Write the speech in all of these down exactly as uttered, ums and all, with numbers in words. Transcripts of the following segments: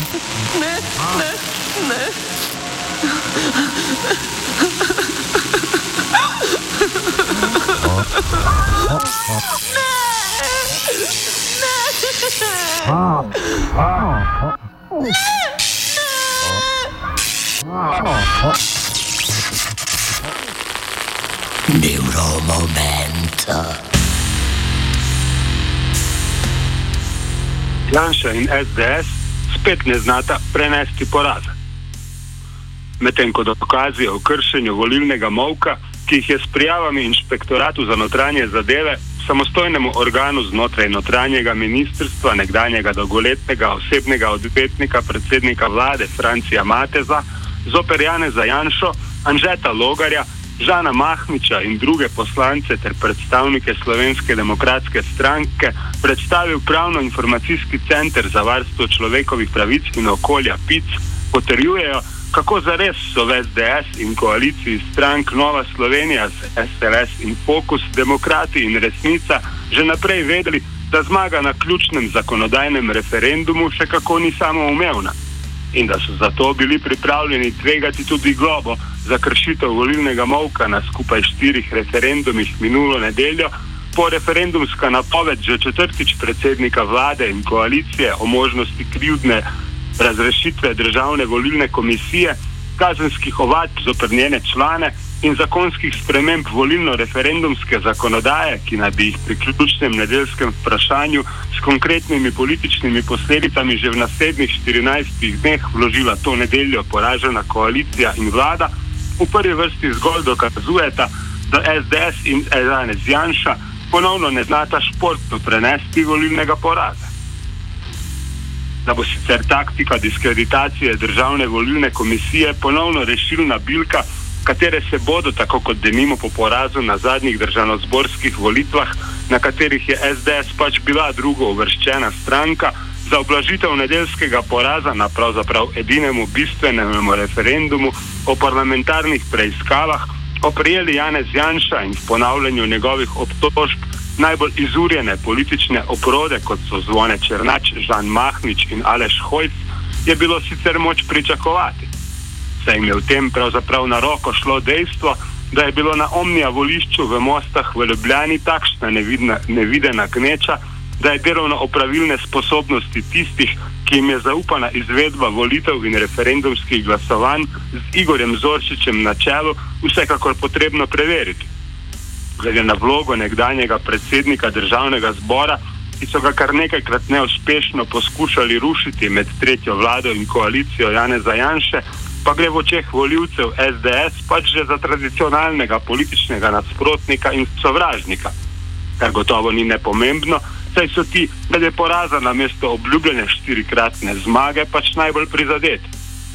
Ne, ne, ne. Neuromomento. Janša in es de es spet ne znata prenesti poraza. Medtem ko dokazi o kršenju volilnega molka, ki jih je s prijavami Inšpektoratu za notranje zadeve, samostojnemu organu znotraj notranjega ministrstva, nekdanjega dolgoletnega osebnega odvetnika predsednika vlade Francija Mateza, zoper Janeza Janšo, Anžeta Logarja, Žana Mahniča in druge poslance ter predstavnike Slovenske demokratske stranke predstavil Pravno-informacijski center za varstvo človekovih pravic in okolja P I C, potrjujejo, kako zares so v es de es in koaliciji strank Nova Slovenija, es el es in Fokus, Demokrati in Resnica že naprej vedeli, da zmaga na ključnem zakonodajnem referendumu še kako ni samoumevna in da so zato bili pripravljeni tvegati tudi globo za kršitev volilnega molka na skupaj štirih referendumih minulo nedeljo, po referendumska napoved že četrtič predsednika vlade in koalicije o možnosti krivdne razrešitve državne volilne komisije, kazenskih ovadb zoper njene člane in zakonskih sprememb volilno-referendumske zakonodaje, ki naj bi jih pri ključnem nedeljskem vprašanju s konkretnimi političnimi posledicami že v naslednjih štirinajstih dneh vložila to nedeljo poražena koalicija in vlada, v prvi vrsti zgolj dokazujeta, da es de es in Janez Janša ponovno ne znata športno prenesti volilnega poraza. Da bo sicer taktika diskreditacije državne volilne komisije ponovno rešilna bilka, katere se bodo, tako kot denimo po porazu na zadnjih državnozborskih volitvah, na katerih je es de es pač bila drugo uvrščena stranka, za oblažitev nedeljskega poraza na pravzaprav edinemu bistvenemu referendumu o parlamentarnih preiskavah oprijeli Janez Janša in v ponavljanju njegovih obtožb najbolj izurjene politične oprode, kot so Zvone Černač, Žan Mahnič in Aleš Hojs, je bilo sicer moč pričakovati. Saj jim je v tem pravzaprav na roko šlo dejstvo, da je bilo na Omnija volišču v Mostah v Ljubljani takšna nevidna, nevidena gneča, da je delovno opravilne sposobnosti tistih, ki jim je zaupana izvedba volitev in referendumskih glasovanj z Igorjem Zorčičem na čelu, vsekakor potrebno preveriti. Glede na vlogo nekdanjega predsednika državnega zbora, ki so ga kar nekajkrat neuspešno poskušali rušiti med tretjo vlado in koalicijo Janeza Janše, pa gre v očeh volivcev es de es pač že za tradicionalnega političnega nasprotnika in sovražnika, kar gotovo ni nepomembno, saj so ti glede poraza namesto obljubljene štirikratne zmage pač najbolj prizadeti.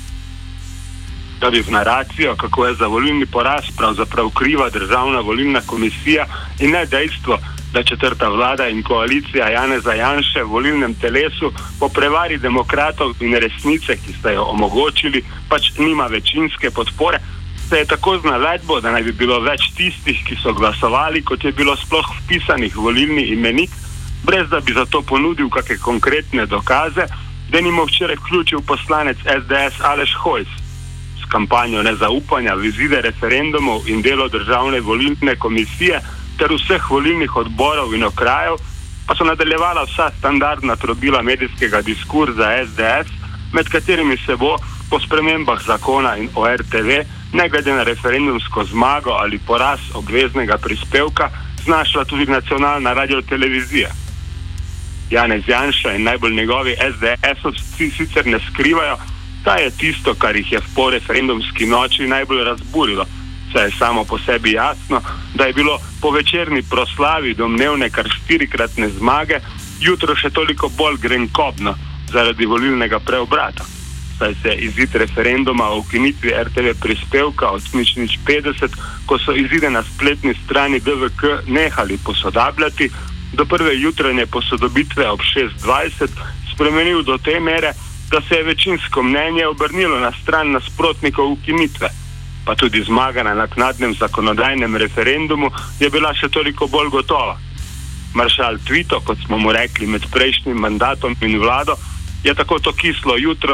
Da bi v naracijo, kako je za volilni poraz pravzaprav kriva državna volilna komisija in ne dejstvo, da četrta vlada in koalicija Janeza Janše v volilnem telesu po prevari demokratov in Resnice, ki sta jo omogočili, pač nima večinske podpore, se je tako z navedbo, da naj bi bilo več tistih, ki so glasovali, kot je bilo sploh vpisanih volilni imenik, brez da bi za to ponudil kakšne konkretne dokaze, denimo včeraj vključil poslanec es de es Aleš Hojs. S kampanjo nezaupanja v izide referendumov in delo državne volilne komisije ter vseh volilnih odborov in okrajev pa so nadaljevala vsa standardna trobila medijskega diskurza es de es, med katerimi se bo po spremembah zakona in o er te ve, ne glede na referendumsko zmago ali poraz obveznega prispevka, znašla tudi nacionalna radiotelevizija. Janez Janša in najbolj njegovi es de esovci sicer ne skrivajo, da je tisto, kar jih je v poreferendumski noči najbolj razburilo, saj je samo po sebi jasno, da je bilo po večerni proslavi domnevne kar štirikratne zmage jutro še toliko bolj grenkobno zaradi volilnega preobrata. Saj se je izid referenduma o ukinitvi er te ve prispevka od nič nič petdeset, ko so izide na spletni strani de ve ke nehali posodabljati, do prve jutranje posodobitve ob šest dvajset spremenil do te mere, da se je večinsko mnenje obrnilo na stran nasprotnikov ukinitve. Pa tudi zmaga na naknadnem zakonodajnem referendumu je bila še toliko bolj gotova. Maršal Tvito, kot smo mu rekli med prejšnjim mandatom in vlado, je tako to kislo jutro